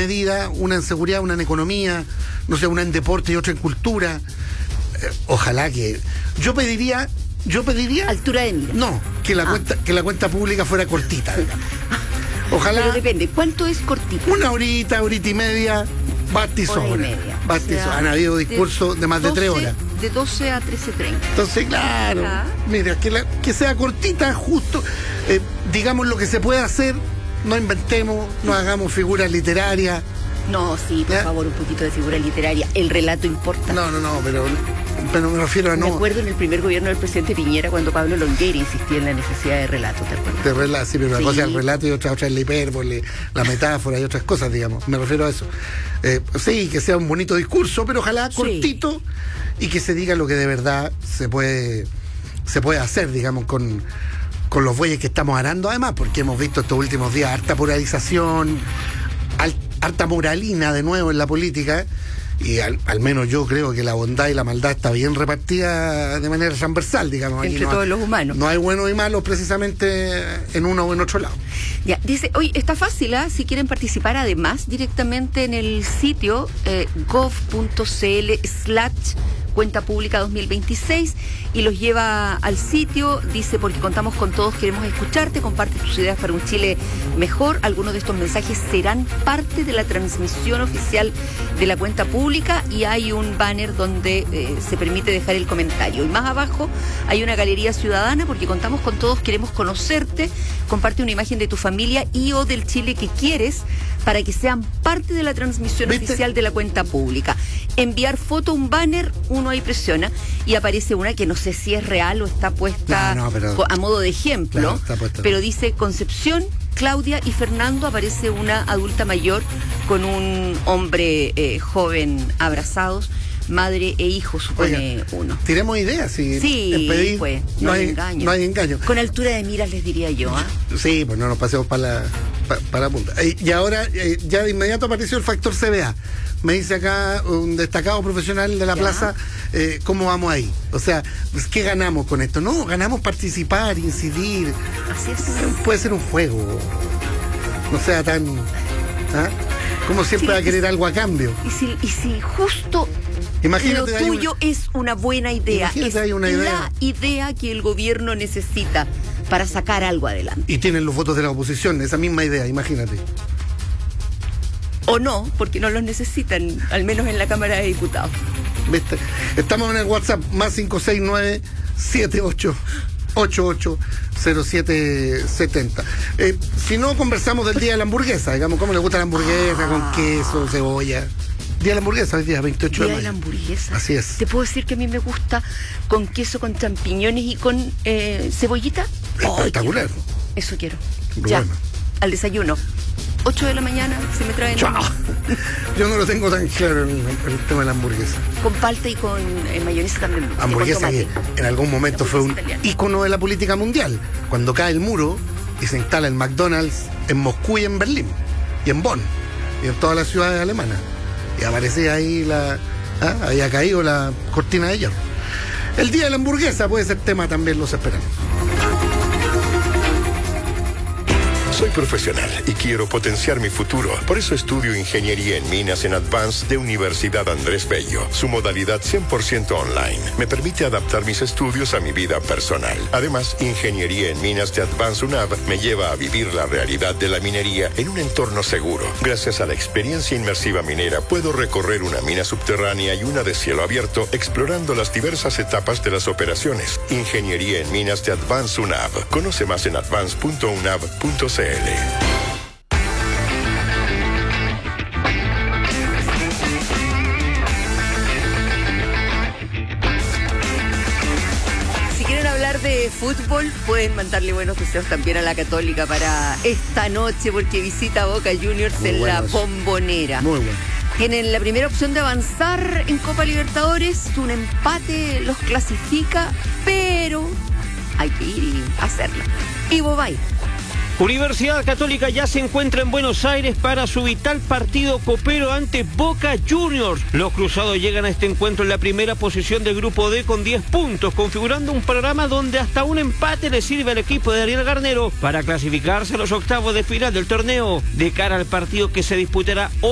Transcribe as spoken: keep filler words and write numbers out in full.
medida, una en seguridad, una en economía, no sé, una en deporte y otra en cultura. Eh, ojalá que... Yo pediría... Yo pediría... Altura de mira. No, que la, ah. cuenta, que la cuenta pública fuera cortita. Ojalá... Pero depende, ¿cuánto es cortita? Una horita, horita y media, basta y sobra. Hora y media. Basta y O sea, sobra. Han habido discursos de, de más de doce, tres horas. De doce a trece treinta. Entonces, claro, Ah. mira, que, la, que sea cortita, justo, eh, digamos lo que se puede hacer, no inventemos, no hagamos figuras literarias. No, sí, por ¿Ya? favor, un poquito de figura literaria. El relato importa. No, no, no, pero, pero me refiero a Me no. acuerdo en el primer gobierno del presidente Piñera cuando Pablo Longueira insistía en la necesidad de relato, ¿te acuerdas? De relato, sí, pero una Sí. cosa es el relato y otra, otra es la hipérbole, la metáfora y otras cosas, digamos. Me refiero a eso. Eh, sí, que sea un bonito discurso, pero ojalá Sí. cortito y que se diga lo que de verdad se puede, se puede hacer, digamos, con, con los bueyes que estamos arando, además, porque hemos visto estos últimos días harta polarización, al- harta moralina de nuevo en la política. Y al, al menos yo creo que la bondad y la maldad está bien repartida de manera transversal, digamos. Aquí Entre no todos hay, los humanos. No hay buenos y malos precisamente en uno o en otro lado. Ya, dice, oye, está fácil, ¿ah? Si quieren participar además directamente en el sitio eh, gov.cl slash cuenta pública dos mil veintiséis y los lleva al sitio, dice, porque contamos con todos, queremos escucharte, comparte tus ideas para un Chile mejor. Algunos de estos mensajes serán parte de la transmisión oficial de la cuenta pública y hay un banner donde eh, se permite dejar el comentario. Y más abajo hay una galería ciudadana, porque contamos con todos, queremos conocerte, comparte una imagen de tu familia y o del Chile que quieres para que sean parte de la transmisión ¿Viste? oficial de la cuenta pública. Enviar foto, un banner, uno ahí presiona y aparece una que no sé si es real o está puesta No, no, pero- co- a modo de ejemplo, Claro, está puesta. pero dice Concepción, Claudia y Fernando. Aparece una adulta mayor con un hombre eh, joven abrazados, madre e hijo, supone Oiga, uno. Tiremos ideas, si Sí, en pedir, pues, no, no hay hay engaño. No hay engaño. Con altura de miras les diría yo, ¿ah? Sí, pues no nos pasemos para la, pa- para la punta. Eh, Y ahora, eh, ya de inmediato apareció el factor C B A. Me dice acá un destacado profesional de la Ya. plaza, eh, ¿cómo vamos ahí? O sea, pues, ¿qué ganamos con esto? No, ganamos participar, incidir. Así es. Eh, Puede ser un juego. No sea tan... ¿ah? Como siempre Sí, va a querer y- algo a cambio. Y si, y si justo Imagínate, lo hay un- tuyo es una buena idea, Imagínate, es hay una idea. la idea que el gobierno necesita para sacar algo adelante. Y tienen los votos de la oposición, esa misma idea, imagínate. O no, porque no los necesitan, al menos en la Cámara de Diputados. ¿Viste? Estamos en el WhatsApp más cinco seis nueve siete ocho ocho ocho cero siete siete cero. Eh, si no, conversamos del día de la hamburguesa, digamos, cómo le gusta la hamburguesa, con queso, cebolla. Día de la hamburguesa, hoy día veintiocho Día de de la mayo. hamburguesa. Así es. Te puedo decir que a mí me gusta con queso, con champiñones y con eh, cebollita. ¡Ay, Espectacular. qué rico! Eso quiero. Bueno. Ya, al desayuno. ocho de la mañana se me traen Chao. Yo no lo tengo tan claro el, el tema de la hamburguesa. con palta y con eh, mayonesa también. y con Hamburguesa que tomate. en algún momento fue un Hamburguesa italiana. ícono de la política mundial. Cuando cae el muro y se instala el McDonald's en Moscú y en Berlín, y en Bonn, y en todas las ciudades alemanas. Y aparecía ahí la... ¿ah? Había caído la cortina de hierro. El día de la hamburguesa puede ser tema también, los esperamos. Soy profesional y quiero potenciar mi futuro. Por eso estudio Ingeniería en Minas en Advance de Universidad Andrés Bello. Su modalidad cien por ciento online me permite adaptar mis estudios a mi vida personal. Además, Ingeniería en Minas de Advance UNAV me lleva a vivir la realidad de la minería en un entorno seguro. Gracias a la experiencia inmersiva minera, puedo recorrer una mina subterránea y una de cielo abierto, explorando las diversas etapas de las operaciones. Ingeniería en Minas de Advance UNAV. Conoce más en advance punto unav punto c l. Si quieren hablar de fútbol, pueden mandarle buenos deseos también a la Católica para esta noche, porque visita Boca Juniors Muy en bueno la eso. Bombonera. Muy bueno. Tienen la primera opción de avanzar en Copa Libertadores. Un empate los clasifica, pero hay que ir y hacerlo. Ivo Bay. Universidad Católica ya se encuentra en Buenos Aires para su vital partido copero ante Boca Juniors. Los cruzados llegan a este encuentro en la primera posición del grupo D con diez puntos, configurando un panorama donde hasta un empate le sirve al equipo de Ariel Garnero para clasificarse a los octavos de final del torneo, de cara al partido que se disputará hoy